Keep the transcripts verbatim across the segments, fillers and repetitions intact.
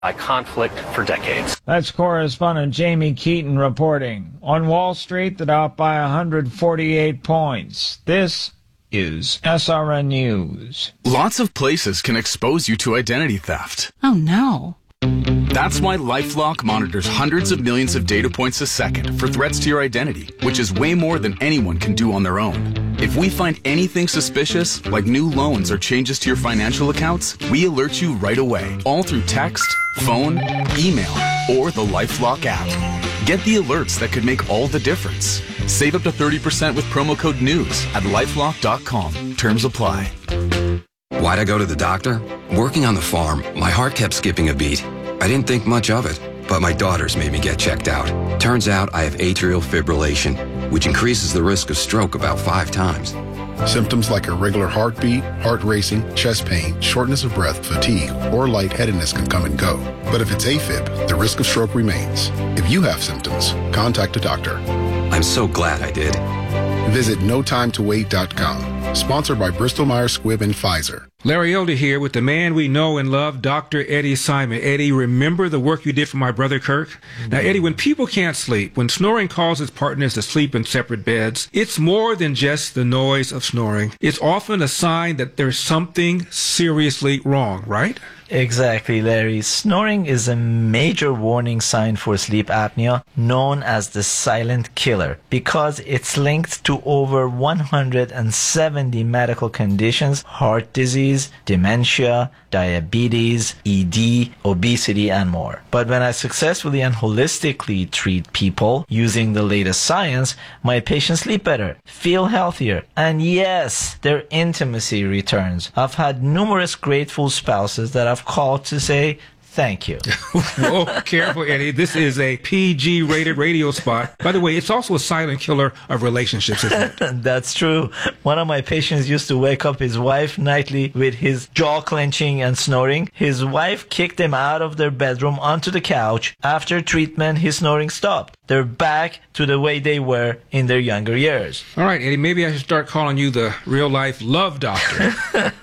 by conflict for decades. That's correspondent Jamie Keaton reporting. On Wall Street, the Dow by one hundred forty-eight points. This is S R N News. Lots of places can expose you to identity theft. Oh, no. That's why LifeLock monitors hundreds of millions of data points a second for threats to your identity, which is way more than anyone can do on their own. If we find anything suspicious, like new loans or changes to your financial accounts, we alert you right away, all through text, phone, email, or the LifeLock app. Get the alerts that could make all the difference. Save up to thirty percent with promo code NEWS at lifelock dot com. Terms apply. Why'd I go to the doctor? Working on the farm, my heart kept skipping a beat. I didn't think much of it, but my daughters made me get checked out. Turns out I have atrial fibrillation, which increases the risk of stroke about five times. Symptoms like irregular heartbeat, heart racing, chest pain, shortness of breath, fatigue, or lightheadedness can come and go. But if it's AFib, the risk of stroke remains. If you have symptoms, contact a doctor. I'm so glad I did. Visit no time to wait dot com. Sponsored by Bristol Myers Squibb and Pfizer. Larry Elder here with the man we know and love, Doctor Eddie Simon. Eddie, remember the work you did for my brother Kirk? Mm-hmm. Now, Eddie, when people can't sleep, when snoring causes partners to sleep in separate beds, it's more than just the noise of snoring. It's often a sign that there's something seriously wrong, right? Exactly, Larry. Snoring is a major warning sign for sleep apnea, known as the silent killer, because it's linked to over one hundred seventy medical conditions: heart disease, dementia, diabetes, E D, obesity, and more. But when I successfully and holistically treat people using the latest science, my patients sleep better, feel healthier, and yes, their intimacy returns. I've had numerous grateful spouses that have called to say thank you. Whoa, careful, Eddie. This is a P G rated radio spot. By the way, it's also a silent killer of relationships, isn't it? That's true. One of my patients used to wake up his wife nightly with his jaw clenching and snoring. His wife kicked him out of their bedroom onto the couch. After treatment, his snoring stopped. They're back to the way they were in their younger years. All right, Eddie, maybe I should start calling you the real-life love doctor.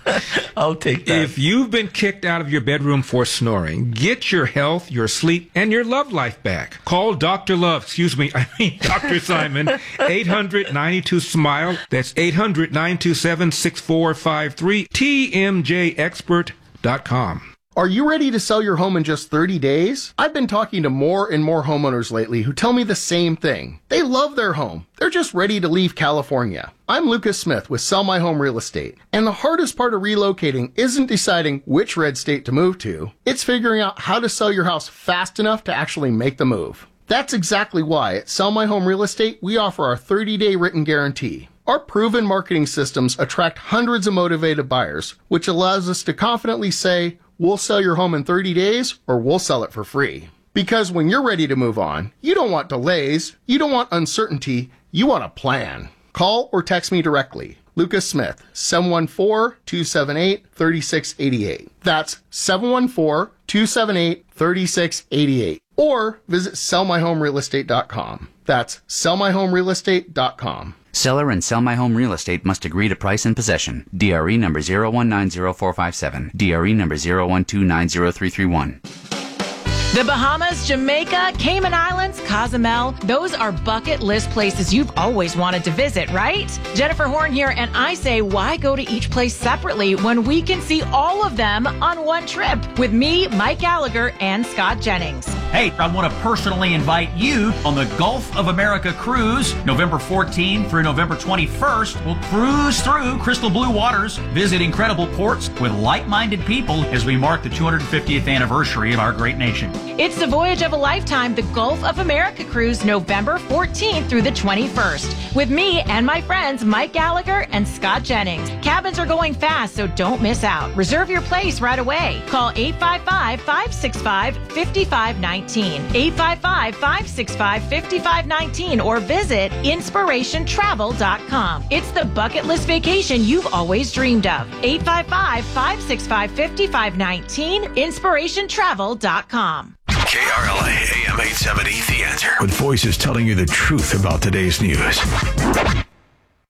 I'll take that. If you've been kicked out of your bedroom for snoring, get your health, your sleep, and your love life back. Call Doctor Love, excuse me, I mean Doctor Simon, eight hundred, nine two, SMILE. That's eight hundred, nine two seven, six four five three, T M J expert dot com. Are you ready to sell your home in just thirty days? I've been talking to more and more homeowners lately who tell me the same thing. They love their home. They're just ready to leave California. I'm Lucas Smith with Sell My Home Real Estate. And the hardest part of relocating isn't deciding which red state to move to. It's figuring out how to sell your house fast enough to actually make the move. That's exactly why at Sell My Home Real Estate, we offer our thirty-day written guarantee. Our proven marketing systems attract hundreds of motivated buyers, which allows us to confidently say, we'll sell your home in thirty days, or we'll sell it for free. Because when you're ready to move on, you don't want delays, you don't want uncertainty, you want a plan. Call or text me directly. Lucas Smith, seven one four, two seven eight, three six eight eight. That's seven one four, two seven eight, three six eight eight. Or visit sell my home real estate dot com. That's sell my home real estate dot com. Seller and Sell My Home Real Estate must agree to price and possession. D R E number zero one nine zero four five seven. D R E number zero one two nine zero three three one. The Bahamas, Jamaica, Cayman Islands, Cozumel, those are bucket list places you've always wanted to visit, right? Jennifer Horn here, and I say, why go to each place separately when we can see all of them on one trip with me, Mike Gallagher, and Scott Jennings? Hey, I want to personally invite you on the Gulf of America cruise, November fourteenth through November twenty-first. We'll cruise through crystal blue waters, visit incredible ports with like-minded people as we mark the two hundred fiftieth anniversary of our great nation. It's the voyage of a lifetime, the Gulf of America cruise, November fourteenth through the twenty-first. With me and my friends Mike Gallagher and Scott Jennings. Cabins are going fast, so don't miss out. Reserve your place right away. Call eight five five, five six five, five five one nine. eight five five, five six five, five five one nine or visit inspiration travel dot com. It's the bucket list vacation you've always dreamed of. eight five five, five six five, five five one nine, inspiration travel dot com. K R L A A M eight seventy, The Answer. With voices telling you the truth about today's news.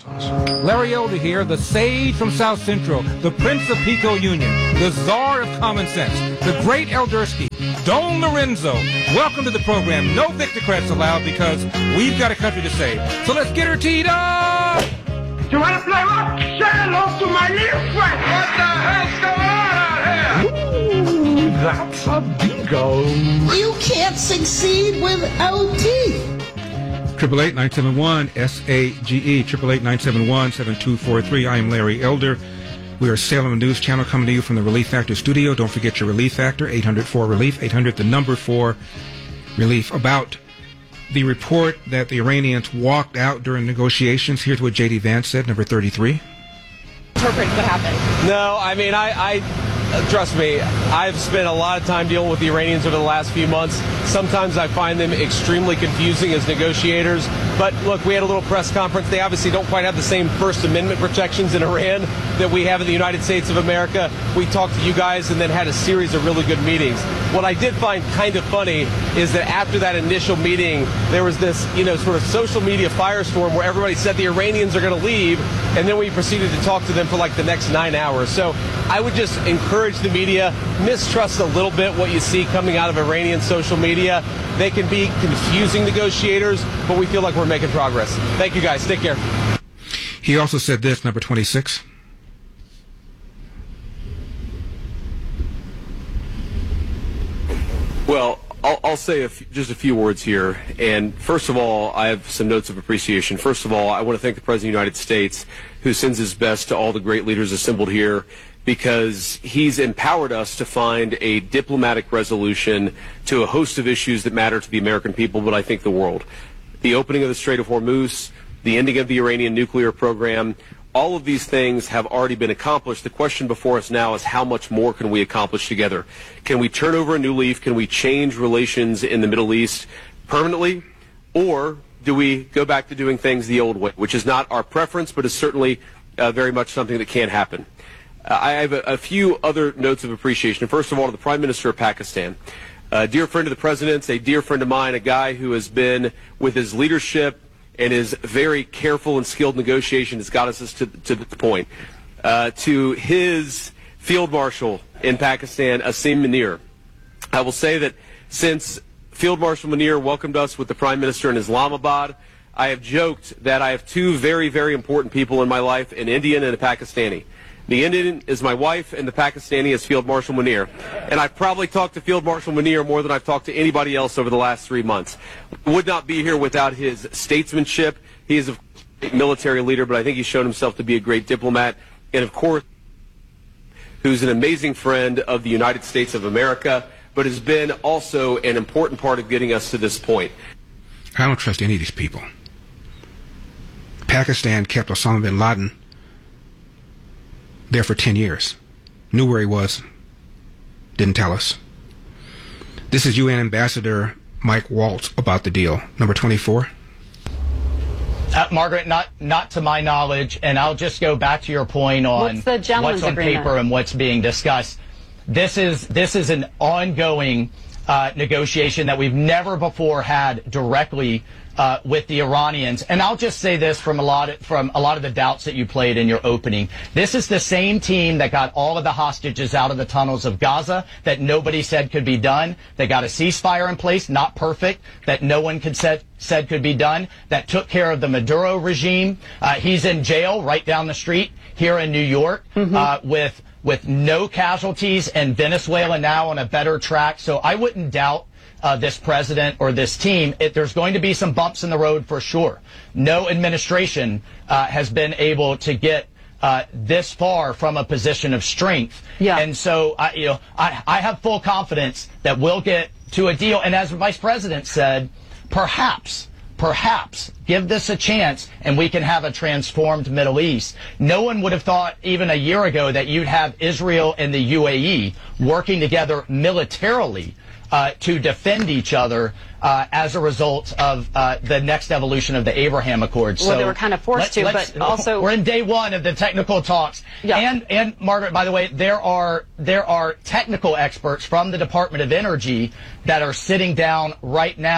Larry Elder here, the sage from South Central, the Prince of Pico Union, the czar of common sense, the great Eldersky, Don Lorenzo. Welcome to the program. No Victorcrats allowed because we've got a country to save. So let's get her teed up! You want to play rock? Say hello to my little friend. What the hell's going on out here? Ooh, that's a bingo. You can't succeed without teeth. Triple eight nine seven one S A G E. Triple eight nine seven one seven two four three. I am Larry Elder. We are Salem News Channel coming to you from the Relief Factor studio. Don't forget your Relief Factor. eight hundred four relief. eight hundred the number for relief. About the report that the Iranians walked out during negotiations. Here's what J D Vance said, number thirty-three. Interpret what happened. No, I mean, I, I uh, trust me, I've spent a lot of time dealing with the Iranians over the last few months. Sometimes I find them extremely confusing as negotiators. But look, we had a little press conference. They obviously don't quite have the same First Amendment protections in Iran that we have in the United States of America. We talked to you guys and then had a series of really good meetings. What I did find kind of funny is that after that initial meeting, there was this, you know, sort of social media firestorm where everybody said the Iranians are going to leave, and then we proceeded to talk to them for like the next nine hours. So I would just encourage the media, mistrust a little bit what you see coming out of Iranian social media. They can be confusing negotiators, but we feel like we're making progress. Thank you, guys. Take care. He also said this, number twenty-six. Well, I'll, I'll say a f- just a few words here. And first of all, I have some notes of appreciation. First of all, I want to thank the President of the United States, who sends his best to all the great leaders assembled here, because he's empowered us to find a diplomatic resolution to a host of issues that matter to the American people, but I think the world. The opening of the Strait of Hormuz, the ending of the Iranian nuclear program, all of these things have already been accomplished. The question before us now is how much more can we accomplish together? Can we turn over a new leaf? Can we change relations in the Middle East permanently? Or do we go back to doing things the old way, which is not our preference, but is certainly uh, very much something that can happen? Uh, I have a, a few other notes of appreciation. First of all, to the Prime Minister of Pakistan. A dear friend of the President's, a dear friend of mine, a guy who has been, with his leadership and his very careful and skilled negotiation, has got us to, to the point. Uh, to his Field Marshal in Pakistan, Asim Munir. I will say that since Field Marshal Munir welcomed us with the Prime Minister in Islamabad, I have joked that I have two very, very important people in my life, an Indian and a Pakistani. The Indian is my wife, and the Pakistani is Field Marshal Munir. And I've probably talked to Field Marshal Munir more than I've talked to anybody else over the last three months. Would not be here without his statesmanship. He is a military leader, but I think he's shown himself to be a great diplomat. And, of course, who's an amazing friend of the United States of America, but has been also an important part of getting us to this point. I don't trust any of these people. Pakistan kept Osama bin Laden there for ten years. Knew where he was. Didn't tell us. This is U N Ambassador Mike Waltz about the deal. Number twenty-four. Uh, Margaret, not not to my knowledge, and I'll just go back to your point on what's, the gentleman's what's on agreement? paper and what's being discussed. This is this is an ongoing uh, negotiation that we've never before had directly uh, with the Iranians. And I'll just say this from a lot of, from a lot of the doubts that you played in your opening. This is the same team that got all of the hostages out of the tunnels of Gaza that nobody said could be done. They got a ceasefire in place, not perfect, that no one could said said could be done, that took care of the Maduro regime. Uh, he's in jail right down the street here in New York mm-hmm. uh, with with no casualties, and Venezuela now on a better track. So I wouldn't doubt uh, this president or this team. It, there's going to be some bumps in the road for sure. No administration uh, has been able to get uh, this far from a position of strength. Yeah. And so I, you know, I, I have full confidence that we'll get to a deal. And as the Vice President said, perhaps. Perhaps give this a chance and we can have a transformed Middle East. No one would have thought even a year ago that you'd have Israel and the U A E working together militarily uh, to defend each other uh, as a result of uh, the next evolution of the Abraham Accords. Well, so they were kind of forced to, but also we're in day one of the technical talks. Yeah. And and Margaret, by the way, there are there are technical experts from the Department of Energy that are sitting down right now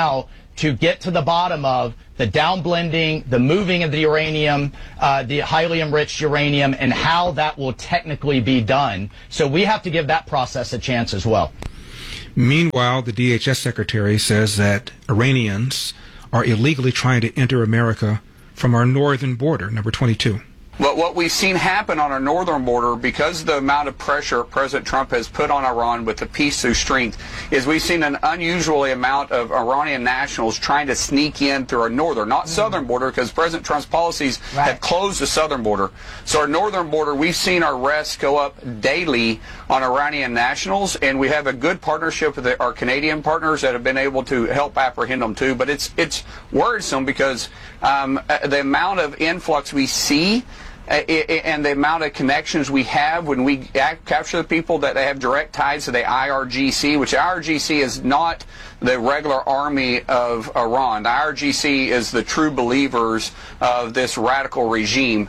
to get to the bottom of the downblending, the moving of the uranium, uh, the highly enriched uranium, and how that will technically be done. So we have to give that process a chance as well. Meanwhile, the D H S secretary says that Iranians are illegally trying to enter America from our northern border, number twenty-two. But what we've seen happen on our northern border, because of the amount of pressure President Trump has put on Iran with the peace through strength, is we've seen an unusually amount of Iranian nationals trying to sneak in through our northern, not southern border, because President Trump's policies right. have closed the southern border. So our northern border, we've seen our arrests go up daily on Iranian nationals, and we have a good partnership with our Canadian partners that have been able to help apprehend them too. But it's it's worrisome because um, the amount of influx we see and the amount of connections we have when we capture the people that they have direct ties to the I R G C, which the I R G C is not the regular army of Iran. The I R G C is the true believers of this radical regime.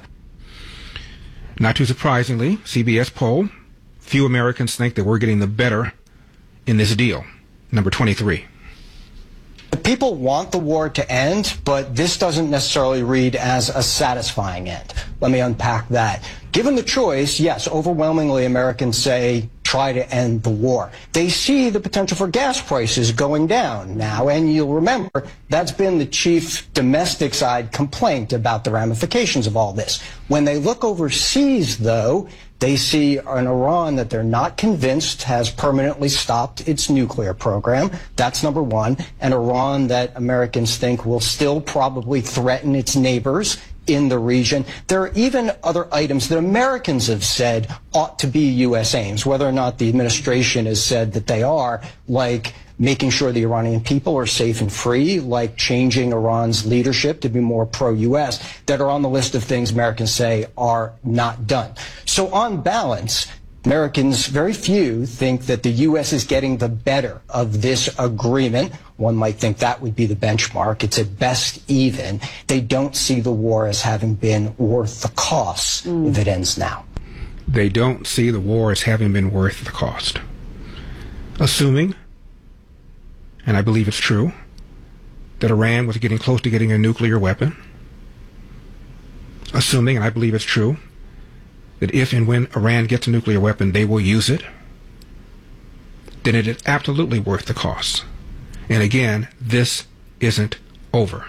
Not too surprisingly, C B S poll, few Americans think that we're getting the better in this deal. Number twenty-three. People want the war to end, but this doesn't necessarily read as a satisfying end. Let me unpack that. Given the choice, yes, overwhelmingly Americans say try to end the war. They see the potential for gas prices going down now, and you'll remember that's been the chief domestic side complaint about the ramifications of all this. When they look overseas, though, they see an Iran that they're not convinced has permanently stopped its nuclear program. That's number one. An Iran that Americans think will still probably threaten its neighbors in the region. There are even other items that Americans have said ought to be U S aims, whether or not the administration has said that they are, like making sure the Iranian people are safe and free, like changing Iran's leadership to be more pro-U S, that are on the list of things Americans say are not done. So on balance, Americans, very few, think that the U S is getting the better of this agreement. One might think that would be the benchmark. It's at best even. They don't see the war as having been worth the cost mm. if it ends now. They don't see the war as having been worth the cost. Assuming, and I believe it's true, that Iran was getting close to getting a nuclear weapon. Assuming, and I believe it's true, that if and when Iran gets a nuclear weapon, they will use it, then it is absolutely worth the cost. And again, this isn't over.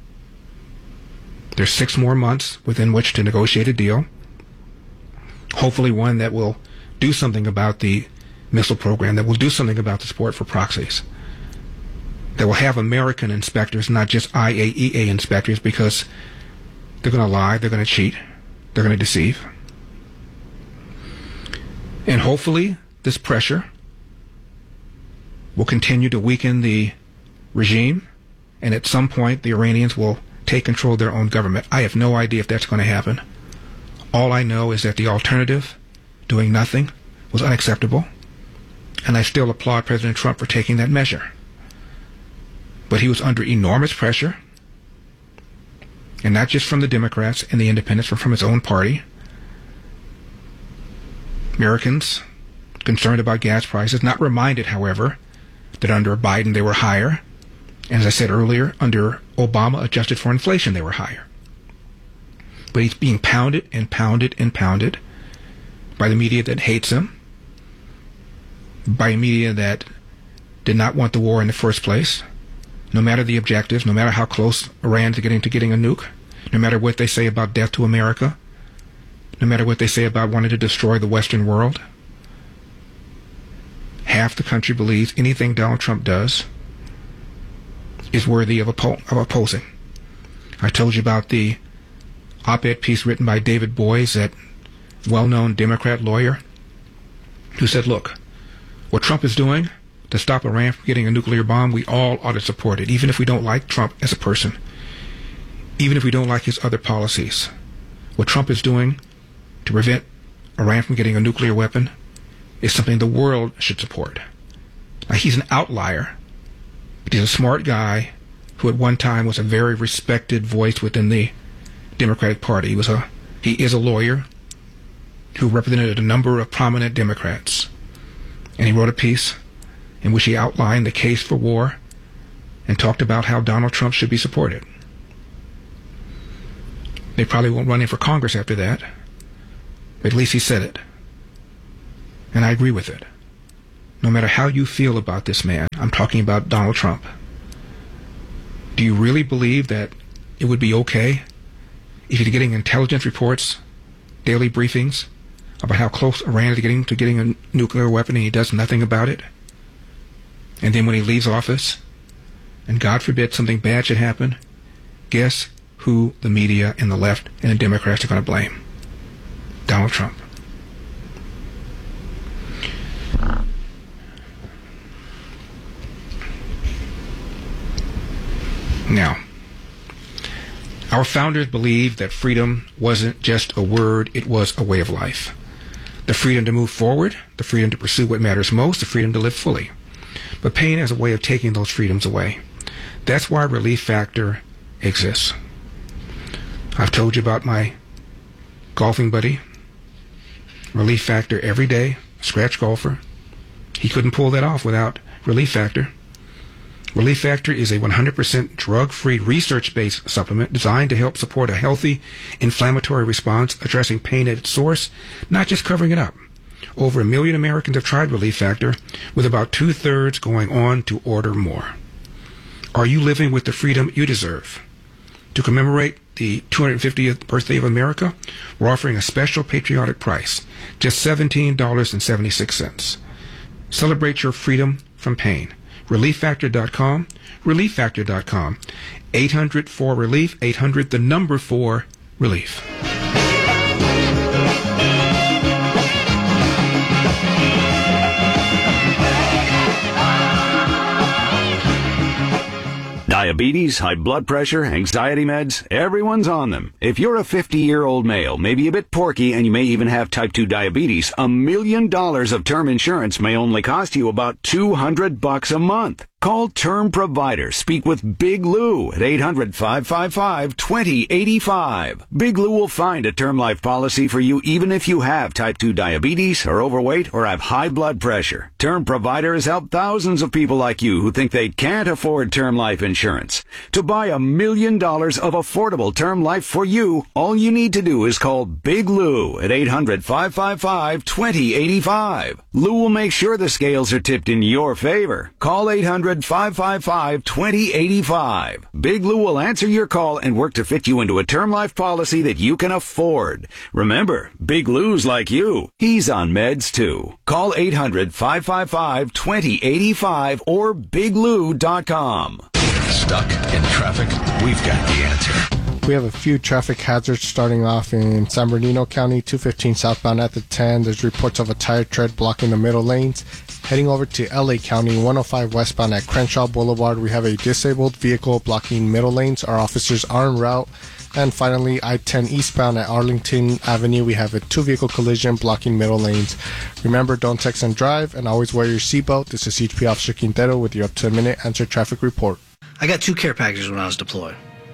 There's six more months within which to negotiate a deal, hopefully one that will do something about the missile program, that will do something about the support for proxies, that will have American inspectors, not just I A E A inspectors, because they're going to lie, they're going to cheat, they're going to deceive. And hopefully this pressure will continue to weaken the regime, and at some point the Iranians will take control of their own government. I have no idea if that's going to happen. All I know is that the alternative, doing nothing, was unacceptable, and I still applaud President Trump for taking that measure. But he was under enormous pressure, and not just from the Democrats and the independents, but from his own party. Americans concerned about gas prices, not reminded, however, that under Biden they were higher, and as I said earlier, under Obama, adjusted for inflation, they were higher. But he's being pounded and pounded and pounded by the media that hates him, by a media that did not want the war in the first place, no matter the objectives, no matter how close Iran's getting to getting a nuke, no matter what they say about death to America, no matter what they say about wanting to destroy the Western world. Half the country believes anything Donald Trump does is worthy of, oppo- of opposing. I told you about the op-ed piece written by David Boies, that well-known Democrat lawyer, who said, look, what Trump is doing to stop Iran from getting a nuclear bomb, we all ought to support it, even if we don't like Trump as a person, even if we don't like his other policies. What Trump is doing to prevent Iran from getting a nuclear weapon is something the world should support. Now, he's an outlier, but he's a smart guy who at one time was a very respected voice within the Democratic Party. He was a, he is a lawyer who represented a number of prominent Democrats. And he wrote a piece in which he outlined the case for war and talked about how Donald Trump should be supported. They probably won't run in for Congress after that, but at least he said it. And I agree with it. No matter how you feel about this man, I'm talking about Donald Trump. Do you really believe that it would be okay if you're getting intelligence reports, daily briefings, about how close Iran is getting to getting a nuclear weapon and he does nothing about it? And then when he leaves office, and God forbid something bad should happen, guess who the media and the left and the Democrats are going to blame? Donald Trump. Now, our founders believed that freedom wasn't just a word, it was a way of life. The freedom to move forward, the freedom to pursue what matters most, the freedom to live fully. But pain has a way of taking those freedoms away. That's why Relief Factor exists. I've told you about my golfing buddy. Relief Factor every day, scratch golfer. He couldn't pull that off without Relief Factor. Relief Factor is a one hundred percent drug-free, research-based supplement designed to help support a healthy inflammatory response, addressing pain at its source, not just covering it up. Over a million Americans have tried Relief Factor, with about two-thirds going on to order more. Are you living with the freedom you deserve? To commemorate the two hundred fiftieth birthday of America, we're offering a special patriotic price, just seventeen dollars and seventy-six cents. Celebrate your freedom from pain. relief factor dot com, relief factor dot com, eight hundred four relief, eight hundred the number four relief. Diabetes, high blood pressure, anxiety meds, everyone's on them. If you're a fifty-year-old male, maybe a bit porky, and you may even have type two diabetes, a million dollars of term insurance may only cost you about two hundred bucks a month. Call Term Provider. Speak with Big Lou at eight hundred, five five five, two zero eight five. Big Lou will find a term life policy for you even if you have type two diabetes, are overweight, or have high blood pressure. Term Provider has helped thousands of people like you who think they can't afford term life insurance. To buy a million dollars of affordable term life for you, all you need to do is call Big Lou at eight hundred, five five five, two zero eight five. Lou will make sure the scales are tipped in your favor. Call eight hundred, five five five, two zero eight five. Big Lou will answer your call and work to fit you into a term life policy that you can afford. Remember, Big Lou's like you. He's on meds too. Call eight hundred, five five five, two zero eight five or big lou dot com. Stuck in traffic? We've got the answer. We have a few traffic hazards starting off in San Bernardino County, two fifteen southbound at the ten. There's reports of a tire tread blocking the middle lanes. Heading over to L A County, one oh five westbound at Crenshaw Boulevard, we have a disabled vehicle blocking middle lanes. Our officers are en route. And finally, I ten eastbound at Arlington Avenue, we have a two-vehicle collision blocking middle lanes. Remember, don't text and drive, and always wear your seatbelt. This is C H P Officer Quintero with your up-to-a-minute answer traffic report. I got two care packages when I was deployed.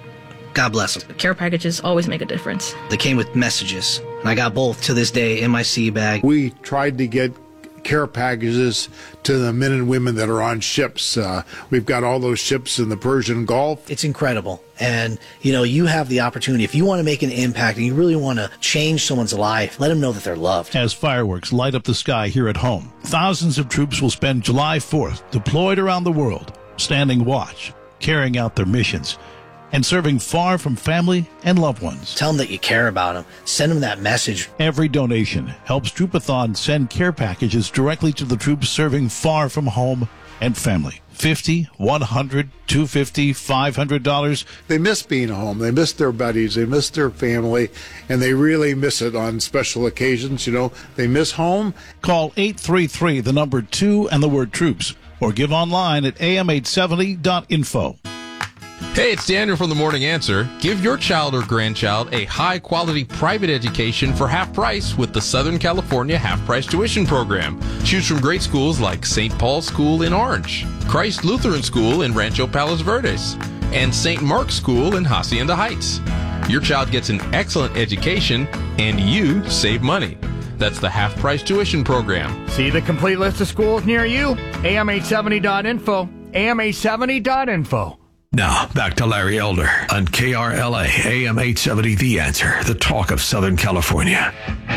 God bless them. Care packages always make a difference. They came with messages, and I got both to this day in my sea bag. We tried to get care packages to the men and women that are on ships. Uh, we've got all those ships in the Persian Gulf. It's incredible. And, you know, you have the opportunity. If you want to make an impact and you really want to change someone's life, let them know that they're loved. As fireworks light up the sky here at home, thousands of troops will spend July fourth deployed around the world, standing watch, carrying out their missions, and serving far from family and loved ones. Tell them that you care about them. Send them that message. Every donation helps Troopathon send care packages directly to the troops serving far from home and family. fifty, one hundred, two hundred fifty dollars, five hundred dollars. They miss being home. They miss their buddies. They miss their family. And they really miss it on special occasions. You know, they miss home. Call eight three three, the number two, and the word troops, or give online at a m eight seventy dot info. Hey, it's Daniel from The Morning Answer. Give your child or grandchild a high-quality private education for half price with the Southern California half-price tuition program. Choose from great schools like Saint Paul's School in Orange, Christ Lutheran School in Rancho Palos Verdes, and Saint Mark's School in Hacienda Heights. Your child gets an excellent education, and you save money. That's the half-price tuition program. See the complete list of schools near you? A M eight seventy dot info. A M eight seventy dot info. Now, back to Larry Elder on K R L A, A M eight seventy, The Answer, the talk of Southern California.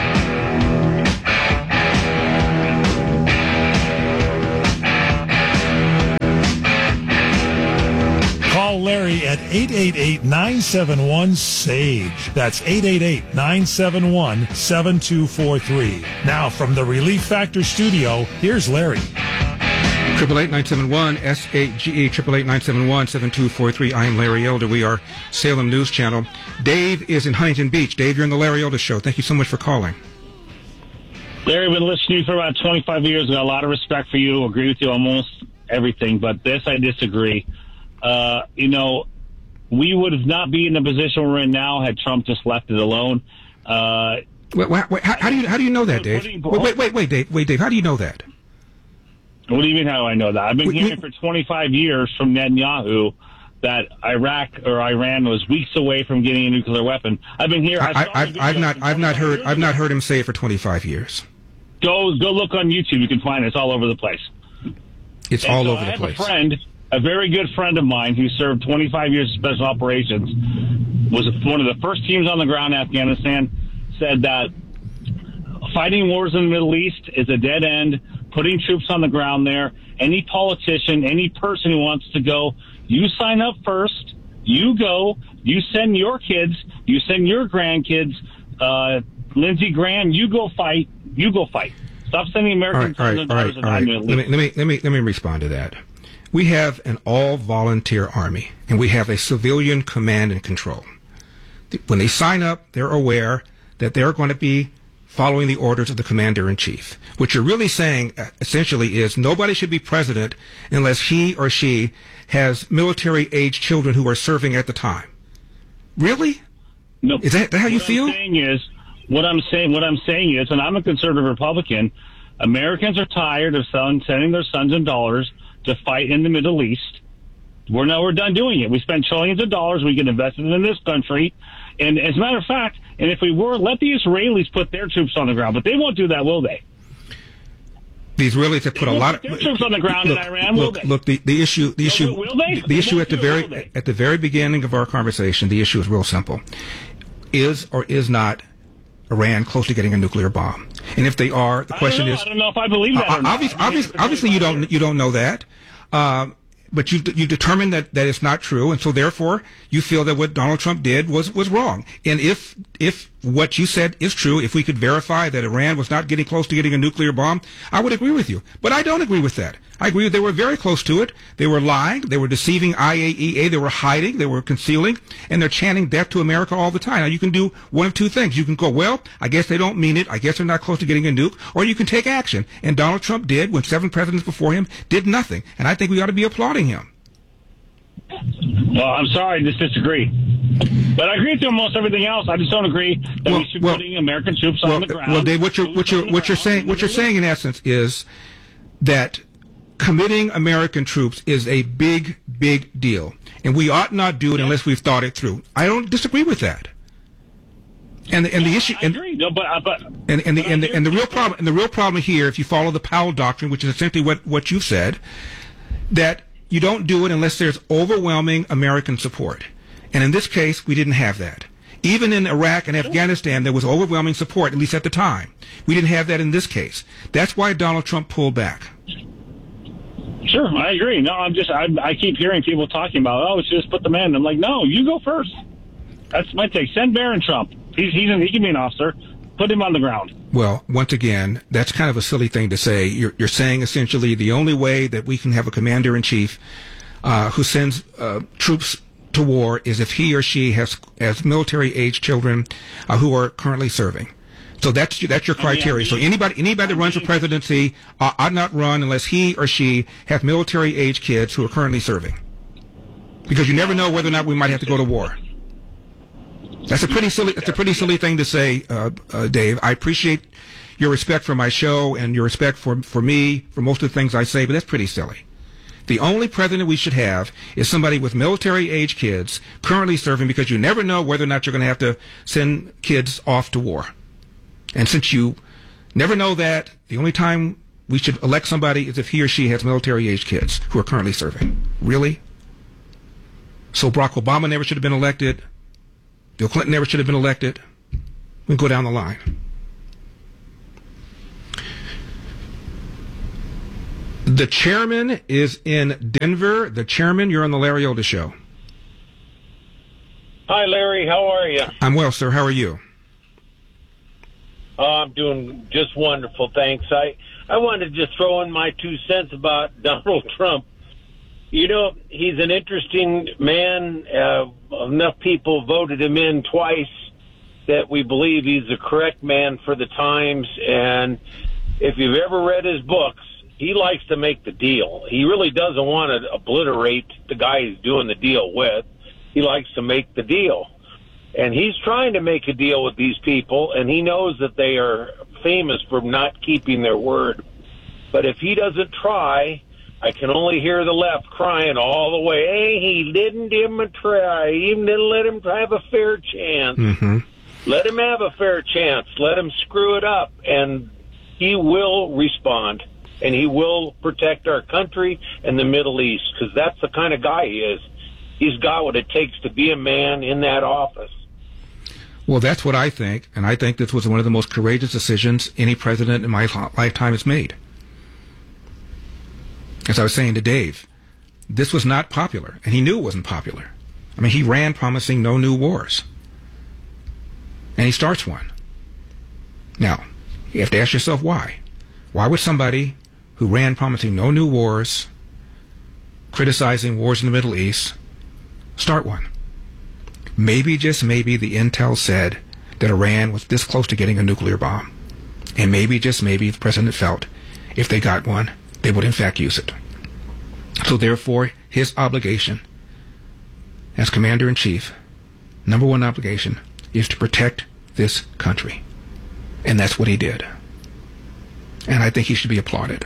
Call Larry at eight eight eight, nine seven one, S A G E. That's eight eight eight, nine seven one, seven two four three. Now, from the Relief Factor studio, here's Larry. Triple eight nine seven one S A G E, triple eight nine seven one seven two four three. I am Larry Elder. We are Salem News Channel. Dave is in Huntington Beach. Dave, you're on the Larry Elder Show. Thank you so much for calling. Larry, I've been listening to you for about twenty-five years. Got a lot of respect for you. Agree with you almost everything, but this I disagree. Uh, you know, we would not be in the position we're in now had Trump just left it alone. Uh, wait, wait, wait, how, how do you how do you know that, Dave? Wait, wait, wait, wait, Dave. Wait, Dave. How do you know that? What do you mean how I know that? I've been we, hearing we, for twenty-five years from Netanyahu that Iraq or Iran was weeks away from getting a nuclear weapon. I've been here. I, I've, I've not, I've not heard, I've not heard him say it for twenty-five years. Go, go look on YouTube. You can find it. It's all over the place. It's and all so over I the have place. A friend, a very good friend of mine, who served twenty-five years of special operations, was one of the first teams on the ground in Afghanistan. Said that fighting wars in the Middle East is a dead end. Putting troops on the ground there. Any politician, any person who wants to go, you sign up first, you go, you send your kids, you send your grandkids, uh, Lindsey Graham, you go fight, you go fight. Stop sending American all right, all right, all right, all right. Let me, let me, let me, let me respond to that. We have an all-volunteer army, and we have a civilian command and control. When they sign up, they're aware that they're going to be following the orders of the commander-in-chief. What you're really saying, uh, essentially, is nobody should be president unless he or she has military-age children who are serving at the time. Really? No. Is that, that how you what feel? I'm saying is, what I'm saying, what I'm saying is, and I'm a conservative Republican, Americans are tired of selling, sending their sons and daughters to fight in the Middle East. We're now we're done doing it. We spend trillions of dollars. We get invested in this country. And as a matter of fact, and if we were, let the Israelis put their troops on the ground. But they won't do that, will they? The Israelis have put they a lot of their troops on the ground look, in Iran. Look, will they? look. The, the issue, the issue, will, will they? the they issue at the very it, at the very beginning of our conversation. The issue is real simple: is or is not Iran close to getting a nuclear bomb? And if they are, the question I is, I don't know if I believe that. Uh, or not. obviously, obviously, obviously, you don't you don't know that. Um, But you you determined that, that it's not true, and so therefore you feel that what Donald Trump did was, was wrong. And if if what you said is true, if we could verify that Iran was not getting close to getting a nuclear bomb, I would agree with you. But I don't agree with that. I agree they were very close to it. They were lying. They were deceiving I A E A. They were hiding. They were concealing. And they're chanting death to America all the time. Now, you can do one of two things. You can go, well, I guess they don't mean it. I guess they're not close to getting a nuke. Or you can take action. And Donald Trump did when seven presidents before him did nothing. And I think we ought to be applauding him. Well, I'm sorry, I just disagree. But I agree with you on almost everything else. I just don't agree that well, we should well, be putting American troops well, on the ground. Well, Dave, what you're what you're what you're saying what you're saying in essence is that committing American troops is a big, big deal, and we ought not do it unless we've thought it through. I don't disagree with that. And the, and yeah, the issue, I and, agree. No, but, but and, and the and the and the real problem and the real problem here, if you follow the Powell Doctrine, which is essentially what what you've said, that you don't do it unless there's overwhelming American support. And in this case, we didn't have that. Even in Iraq and Afghanistan, there was overwhelming support, at least at the time. We didn't have that in this case. That's why Donald Trump pulled back. Sure, I agree. No, I'm just, I, I keep hearing people talking about, oh, we should just put them in. I'm like, no, you go first. That's my take. Send Barron Trump. He's, he's an, he can be an officer. Put him on the ground. Well, once again, that's kind of a silly thing to say. You're, you're saying essentially the only way that we can have a commander-in-chief uh, who sends uh, troops to war is if he or she has has military-age children uh, who are currently serving. So that's that's your criteria. So anybody anybody that runs for presidency uh, ought not run unless he or she have military-age kids who are currently serving, because you never know whether or not we might have to go to war. That's a pretty silly. That's a pretty silly thing to say, uh, uh, Dave. I appreciate your respect for my show and your respect for for me for most of the things I say, but that's pretty silly. The only president we should have is somebody with military-age kids currently serving, because you never know whether or not you're going to have to send kids off to war. And since you never know that, the only time we should elect somebody as if he or she has military-age kids who are currently serving. Really? So Barack Obama never should have been elected. Bill Clinton never should have been elected. We can go down the line. The chairman is in Denver. The chairman, you're on the Larry Elder Show. Hi, Larry. How are you? I'm well, sir. How are you? Oh, I'm doing just wonderful, thanks. I, I wanted to just throw in my two cents about Donald Trump. You know, he's an interesting man. Uh, enough people voted him in twice that we believe he's the correct man for the times. And if you've ever read his books, he likes to make the deal. He really doesn't want to obliterate the guy he's doing the deal with. He likes to make the deal. And he's trying to make a deal with these people, and he knows that they are famous for not keeping their word. But if he doesn't try, I can only hear the left crying all the way, hey, he didn't give him a try. He didn't let him have a fair chance. Mm-hmm. Let him have a fair chance. Let him screw it up, and he will respond. And he will protect our country and the Middle East, because that's the kind of guy he is. He's got what it takes to be a man in that office. Well, that's what I think, and I think this was one of the most courageous decisions any president in my lifetime has made. As I was saying to Dave, this was not popular, and he knew it wasn't popular. I mean, he ran promising no new wars, and he starts one. Now, you have to ask yourself why. Why would somebody who ran promising no new wars, criticizing wars in the Middle East, start one? Maybe, just maybe, the intel said that Iran was this close to getting a nuclear bomb. And maybe, just maybe, the president felt if they got one, they would in fact use it. So therefore, his obligation as commander-in-chief, number one obligation, is to protect this country. And that's what he did. And I think he should be applauded.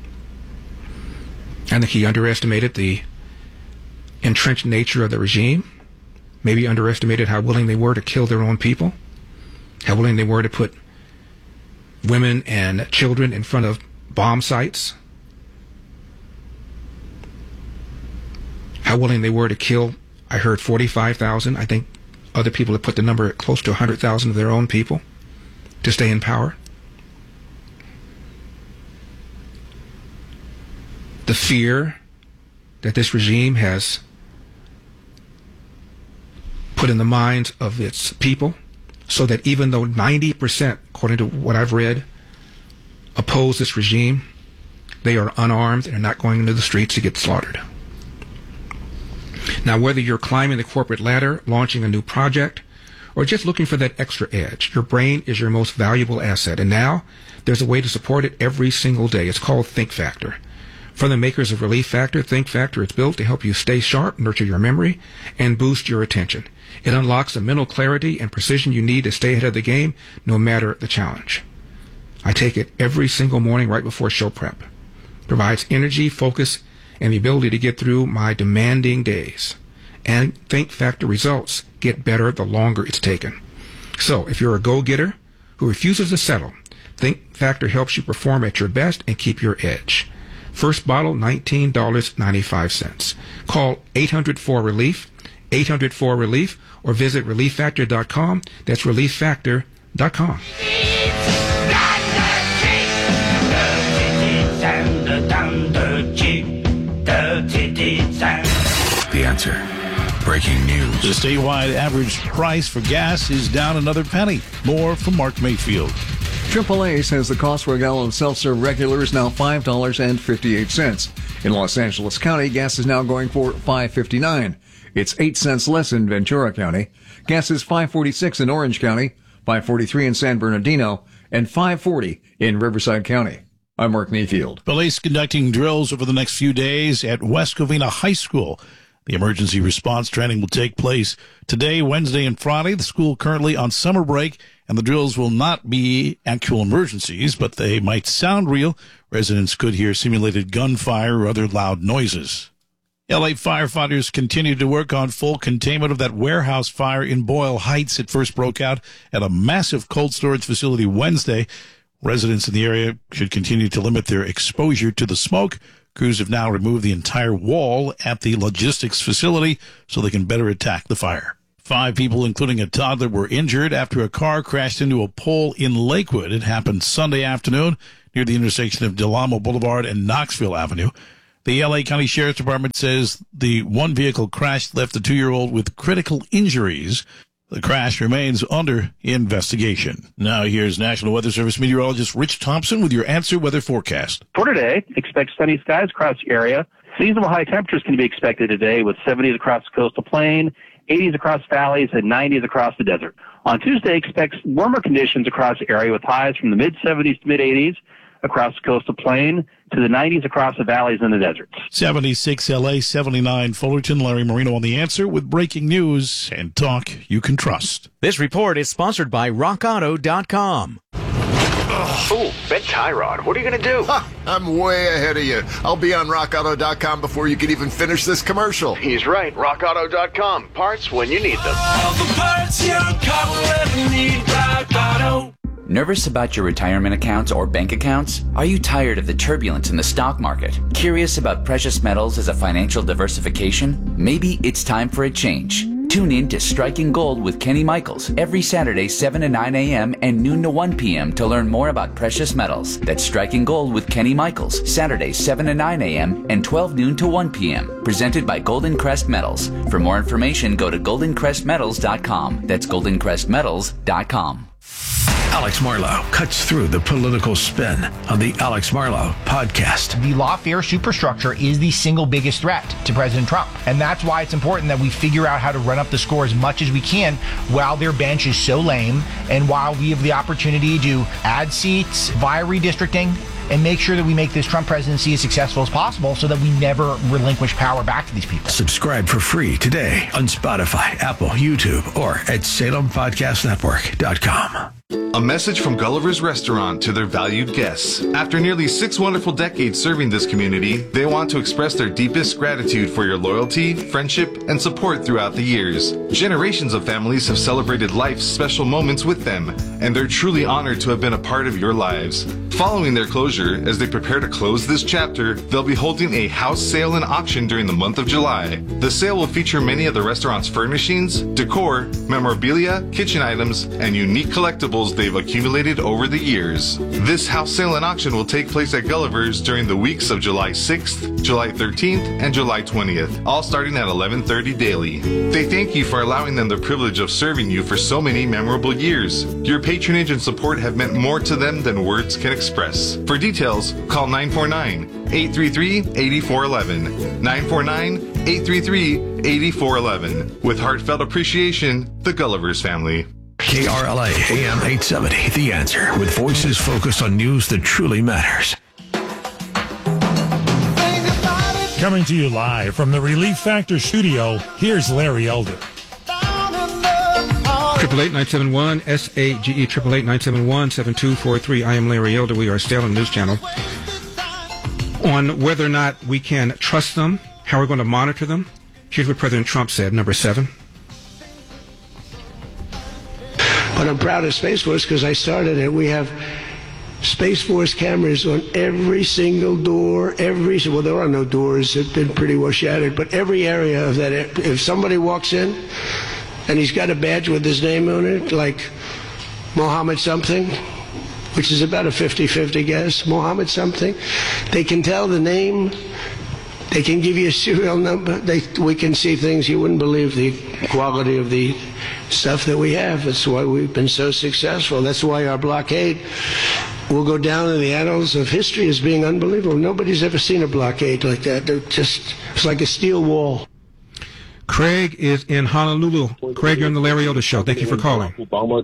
I think he underestimated the entrenched nature of the regime, maybe underestimated how willing they were to kill their own people, how willing they were to put women and children in front of bomb sites, how willing they were to kill, I heard forty-five thousand, I think other people have put the number at close to one hundred thousand of their own people to stay in power. The fear that this regime has put in the minds of its people, so that even though ninety percent, according to what I've read, oppose this regime, they are unarmed and are not going into the streets to get slaughtered. Now, whether you're climbing the corporate ladder, launching a new project, or just looking for that extra edge, your brain is your most valuable asset. And now there's a way to support it every single day. It's called Think Factor. From the makers of Relief Factor, Think Factor is built to help you stay sharp, nurture your memory, and boost your attention. It unlocks the mental clarity and precision you need to stay ahead of the game, no matter the challenge. I take it every single morning right before show prep. Provides energy, focus, and the ability to get through my demanding days. And Think Factor results get better the longer it's taken. So, if you're a go-getter who refuses to settle, Think Factor helps you perform at your best and keep your edge. First bottle, nineteen dollars and ninety-five cents. Call eight hundred four relief, eight hundred four relief, or visit relief factor dot com. That's relief factor dot com. The Answer. Breaking news. The statewide average price for gas is down another penny. More from Mark Mayfield. triple A says the cost for a gallon of self-serve regular is now five dollars and fifty-eight cents. In Los Angeles County, gas is now going for five dollars and fifty-nine cents. It's eight cents less in Ventura County. Gas is five dollars and forty-six cents in Orange County, five dollars and forty-three cents in San Bernardino, and five dollars and forty cents in Riverside County. I'm Mark Mayfield. Police conducting drills over the next few days at West Covina High School. The emergency response training will take place today, Wednesday, and Friday. The school currently on summer break, and the drills will not be actual emergencies, but they might sound real. Residents could hear simulated gunfire or other loud noises. L A firefighters continue to work on full containment of that warehouse fire in Boyle Heights. It first broke out at a massive cold storage facility Wednesday. Residents in the area should continue to limit their exposure to the smoke. Crews have now removed the entire wall at the logistics facility so they can better attack the fire. Five people, including a toddler, were injured after a car crashed into a pole in Lakewood. It happened Sunday afternoon near the intersection of Del Amo Boulevard and Knoxville Avenue. The L A County Sheriff's Department says the one vehicle crash left the two-year-old with critical injuries. The crash remains under investigation. Now here's National Weather Service meteorologist Rich Thompson with your Answer Weather forecast. For today, expect sunny skies across the area. Seasonable high temperatures can be expected today with seventies across the coastal plain, eighties across valleys, and nineties across the desert. On Tuesday, expect warmer conditions across the area with highs from the mid-seventies to mid-eighties across the coastal plain to the nineties across the valleys and the deserts. seventy-six L A, seventy-nine Fullerton. Larry Marino on The Answer with breaking news and talk you can trust. This report is sponsored by rock auto dot com. Oh, Bet Tyrod, what are you going to do? Huh, I'm way ahead of you. I'll be on rock auto dot com before you can even finish this commercial. He's right, rock auto dot com. Parts when you need them. All the parts your car will ever need, Rock Auto. Nervous about your retirement accounts or bank accounts? Are you tired of the turbulence in the stock market? Curious about precious metals as a financial diversification? Maybe it's time for a change. Tune in to Striking Gold with Kenny Michaels every Saturday, seven to nine a.m. and noon to one p.m. to learn more about precious metals. That's Striking Gold with Kenny Michaels, Saturdays, seven to nine a.m. and twelve noon to one p.m. Presented by Golden Crest Metals. For more information, go to golden crest metals dot com. That's golden crest metals dot com. Alex Marlow cuts through the political spin on the Alex Marlow podcast. The lawfare superstructure is the single biggest threat to President Trump. And that's why it's important that we figure out how to run up the score as much as we can while their bench is so lame and while we have the opportunity to add seats via redistricting and make sure that we make this Trump presidency as successful as possible so that we never relinquish power back to these people. Subscribe for free today on Spotify, Apple, YouTube, or at salem podcast network dot com. A message from Gulliver's Restaurant to their valued guests. After nearly six wonderful decades serving this community, they want to express their deepest gratitude for your loyalty, friendship, and support throughout the years. Generations of families have celebrated life's special moments with them, and they're truly honored to have been a part of your lives. Following their closure, as they prepare to close this chapter, they'll be holding a house sale and auction during the month of July. The sale will feature many of the restaurant's furnishings, decor, memorabilia, kitchen items, and unique collectibles they've accumulated over the years. This house sale and auction will take place at Gulliver's during the weeks of July sixth, July thirteenth, and July twentieth, all starting at eleven thirty daily. They thank you for allowing them the privilege of serving you for so many memorable years. Your patronage and support have meant more to them than words can express. For details, call nine four nine, eight three three, eight four one one, nine four nine, eight three three, eight four one one. With heartfelt appreciation, the Gulliver's family. K R L A A M eight seventy, The Answer, with voices focused on news that truly matters. Coming to you live from the Relief Factor studio, here's Larry Elder. Triple eight nine seven one S A G E triple eight nine seven one seven two four three. I am Larry Elder. We are Salem News Channel. On whether or not we can trust them, how we're going to monitor them. Here's what President Trump said. Number seven. But I'm proud of Space Force because I started it. We have Space Force cameras on every single door, every, well, there are no doors. They've been pretty well shattered, but every area of that, if somebody walks in and he's got a badge with his name on it, like Mohammed something, which is about a fifty-fifty guess, Mohammed something, they can tell the name, they can give you a serial number, they, we can see things you wouldn't believe, the quality of the stuff that we have. That's why we've been so successful. That's why our blockade will go down in the annals of history as being unbelievable. Nobody's ever seen a blockade like that. They're just, it's like a steel wall. Craig is in Honolulu. Craig, you're on the Larry Elder Show. Thank you for calling.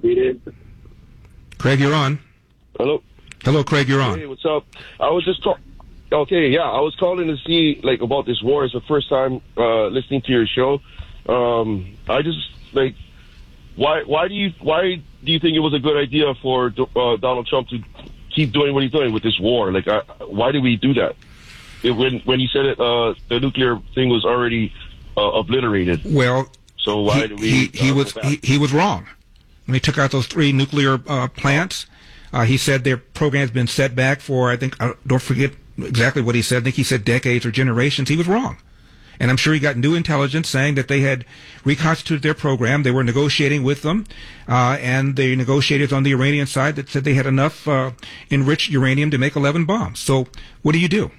Craig, you're on. Hello. Hello, Craig, you're on. Hey, what's up? I was just talking. Okay, yeah, I was calling to see, like, about this war. It's the first time uh, listening to your show. Um, I just, like, why why do you why do you think it was a good idea for uh, Donald Trump to keep doing what he's doing with this war? Like, uh, why did we do that? It, when when he said it, uh, the nuclear thing was already uh, obliterated. Well, so why he, do we? He, he uh, was he, he was wrong when he took out those three nuclear uh, plants. Uh, he said their program's been set back for, I think, I don't forget exactly what he said. I think he said decades or generations. He was wrong. And I'm sure he got new intelligence saying that they had reconstituted their program. They were negotiating with them, uh, and the negotiators on the Iranian side that said they had enough uh, enriched uranium to make eleven bombs. So what do you do?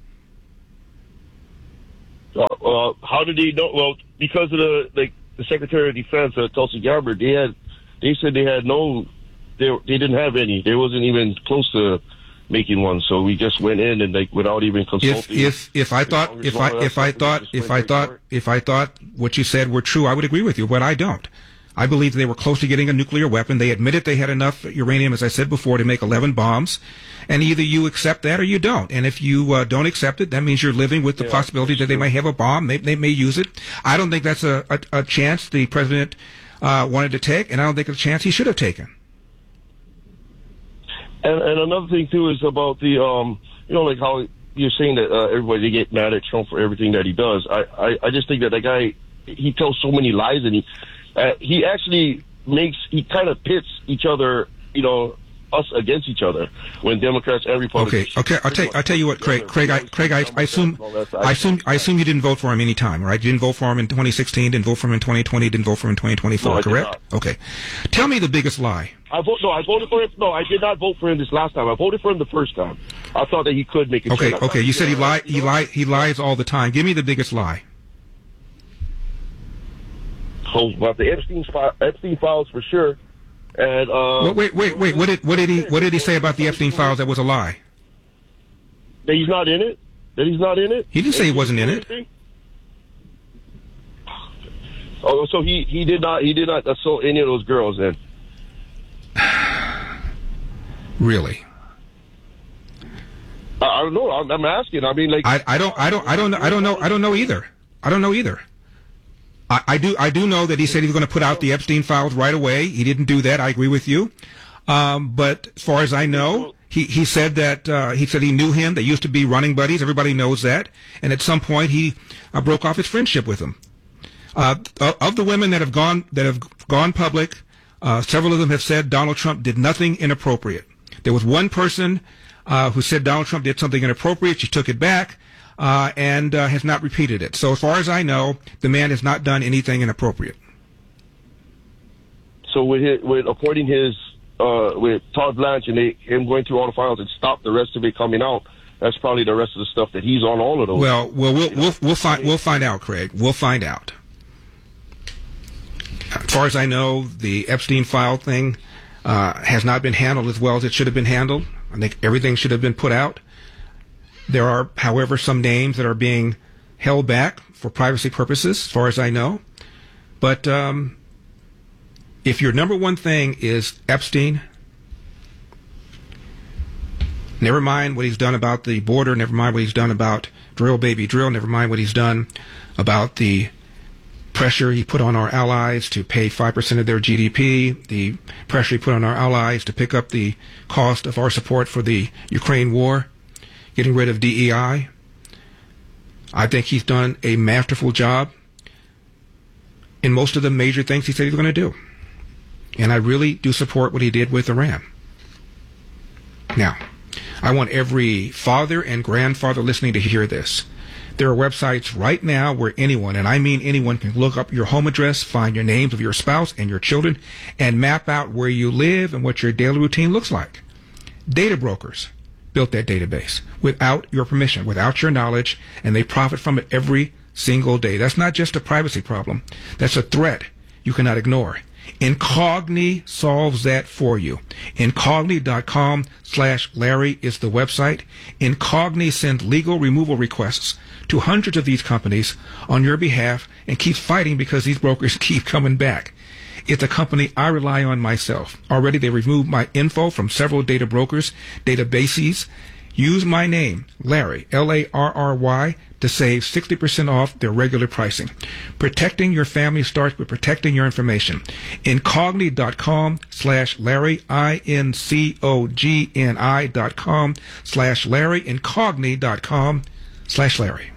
Uh, uh, how did he know? Well, because of the like the Secretary of Defense, uh, Tulsi Gabbard, they had they said they had no, they they didn't have any. They wasn't even close to making one. So we just went in and like without even consulting. If if if I thought if I if I thought if I thought if I thought what you said were true, I would agree with you, but I don't. I believe they were close to getting a nuclear weapon. They admitted they had enough uranium, as I said before, to make eleven bombs. And either you accept that or you don't. And if you uh, don't accept it, that means you're living with the yeah, possibility that they might have a bomb. They, they may use it. I don't think that's a, a, a chance the president uh, wanted to take, and I don't think it's a chance he should have taken. And, and another thing, too, is about the, um, you know, like how you're saying that uh, everybody they get mad at Trump for everything that he does. I, I, I just think that that guy, he tells so many lies, and he, uh, he actually makes, he kind of pits each other, you know, us against each other when Democrats and Republicans. Okay, okay. I'll tell I'll tell you what, Craig. Craig, I, Craig, I, I assume I assume I assume you didn't vote for him any time, right? You didn't vote for him in twenty sixteen, didn't vote for him in twenty twenty, didn't vote for him in twenty twenty-four, no, correct? Okay. Tell me the biggest lie. I vote no. I voted for him. No, I did not vote for him this last time. I voted for him the first time. I thought that he could make it. Okay, okay. You said he lied. He lied. He lies all the time. Give me the biggest lie. So about the Epstein fi- Epstein files for sure. And uh, wait, wait, wait. What did what did he what did he say about the Epstein files that was a lie? That he's not in it. That he's not in it. He didn't say he wasn't in it. Oh, so he, he did not he did not assault any of those girls then. Really? I, I don't know. I'm, I'm asking. I mean, like I, I don't I don't I don't I don't know I don't know either. I don't know either. I, I do I do know that he said he was going to put out the Epstein files right away. He didn't do that. I agree with you. Um, but as far as I know, he, he said that uh, he said he knew him. They used to be running buddies. Everybody knows that. And at some point, he uh, broke off his friendship with him. Uh, of the women that have gone that have gone public, uh, several of them have said Donald Trump did nothing inappropriate. There was one person uh, who said Donald Trump did something inappropriate. She took it back. Uh, and uh, has not repeated it. So as far as I know, the man has not done anything inappropriate. So with his, with appointing his uh, with Todd Blanche and they, him going through all the files and stop the rest of it coming out, that's probably the rest of the stuff that he's on all of those. Well, well, we'll we'll, we'll find we'll find out, Craig. We'll find out. As far as I know, the Epstein file thing uh, has not been handled as well as it should have been handled. I think everything should have been put out. There are, however, some names that are being held back for privacy purposes, as far as I know. But um, if your number one thing is Epstein, never mind what he's done about the border, never mind what he's done about drill, baby, drill, never mind what he's done about the pressure he put on our allies to pay five percent of their G D P, the pressure he put on our allies to pick up the cost of our support for the Ukraine war, getting rid of D E I. I think he's done a masterful job in most of the major things he said he was going to do. And I really do support what he did with Iran. Now, I want every father and grandfather listening to hear this. There are websites right now where anyone, and I mean anyone, can look up your home address, find your names of your spouse and your children, and map out where you live and what your daily routine looks like. Data brokers built that database without your permission, without your knowledge, and they profit from it every single day. That's not just a privacy problem. That's a threat you cannot ignore. Incogni solves that for you. Incogni.com slash Larry is the website. Incogni sends legal removal requests to hundreds of these companies on your behalf and keeps fighting because these brokers keep coming back. It's a company I rely on myself. Already they removed my info from several data brokers, databases. Use my name, Larry, L A R R Y, to save sixty percent off their regular pricing. Protecting your family starts with protecting your information. Incogni.com slash Larry, I N C O G N I dot com slash Larry, Incogni.com slash Larry.